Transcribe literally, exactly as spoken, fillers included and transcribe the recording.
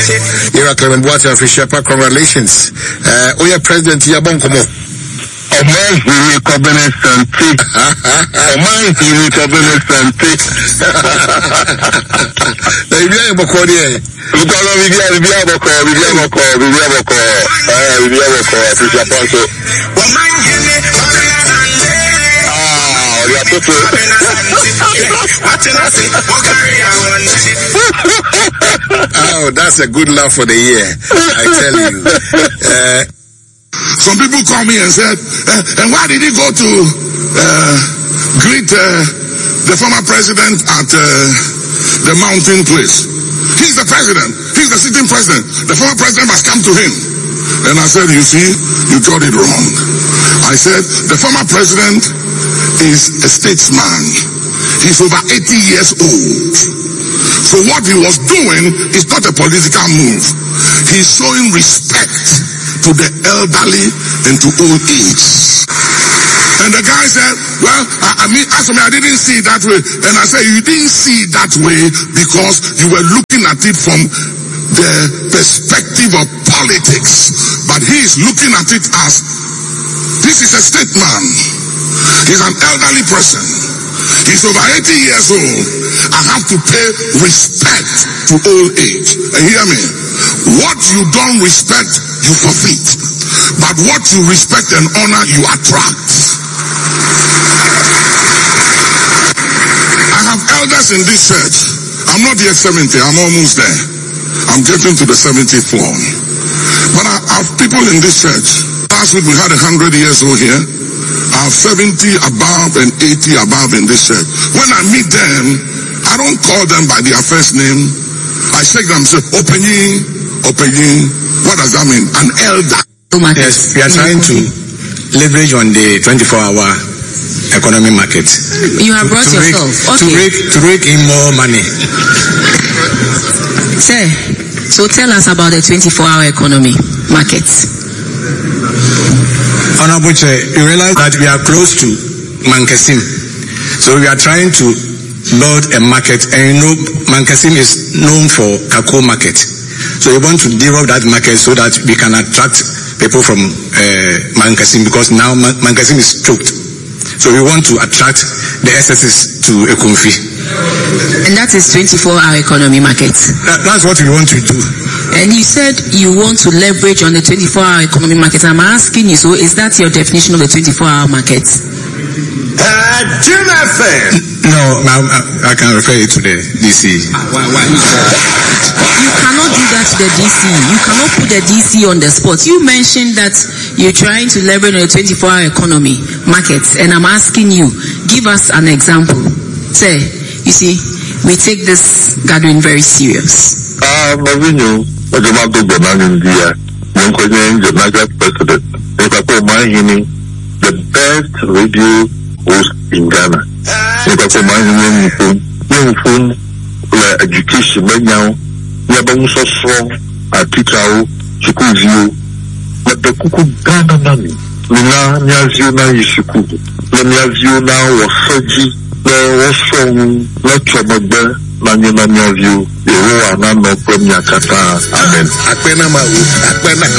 Ira Clement Boateng official, congratulations. Uh, we are President Yabonkomo. Oman hiri cabinet santi. Oman hiri cabinet santi. Na ibia yaboko die. Ukolo ibia ibia boko, ibia boko, ibia boko. Ah, ibia boko official panso. Oman hiri cabinet santi. Ah, oya toto. Oh, that's a good laugh for the year, I tell you. Uh, Some people call me and said, uh, and why did he go to uh, greet uh, the former president at uh, the mountain place? He's the president. He's the sitting president. The former president must come to him. And I said, you see, you got it wrong. I said, the former president is a statesman. He's over eighty years old. So what he was doing is not a political move. He's showing respect to the elderly and to old age. And the guy said, well, I, I mean, as I, mean, I didn't see it that way. And I said, you didn't see it that way because you were looking at it from the perspective of politics. But he is looking at it as, this is a statesman. He's an elderly person. He's over eighty years old. I have to pay respect to old age. And hear me. What you don't respect, you forfeit. But what you respect and honor, you attract. I have elders in this church. I'm not yet seventy. I'm almost there. I'm getting to the seventieth floor. But I have people in this church. Last week we had a hundred years old here. I have seventy above and eighty above in this church. When I meet them, I don't call them by their first name. I shake them and say, Opening, Opening. What does that mean? An elder. Yes, we are trying to leverage on the twenty-four hour economy market. You have brought to, to yourself. Rake, okay. To rake, to rake in more money. Sir, so tell us about the twenty-four hour economy market. Honorable Chair, you realize that we are close to Mankasim. So we are trying to build a market, and you know Mankasim is known for Kakao market. So we want to develop that market so that we can attract people from uh, Mankasim, because now Man- Mankasim is choked. So we want to attract the S S S to Ekonfi. And that is twenty-four hour economy market. That, that's what we want to do. And you said you want to leverage on the twenty-four hour economy market. I'm asking you, so is that your definition of the twenty-four hour market? Uh, Jim F M. No, I, I can refer you to the D C. Why, why? You cannot do that to the D C. You cannot put the D C on the spot. You mentioned that you're trying to leverage on the twenty-four hour economy market, and I'm asking you, give us an example. Say, you see, we take this gathering very serious. Ah, Marino, what about the banana in India? Young Korean, the Naga president. If I put my hini, the best radio host in Ghana. If I put my hini, young phone, like education, right now, Yabang so strong, a teacher, Chikuzu, but the Kuku Ghana Nani, Lina, Niazuna, Yishuku, Niazuna was Soji, there was some lecture, but there, Nanya View, the Roa Nano Premier Kata, Amen. Akpena Maru, Akpena.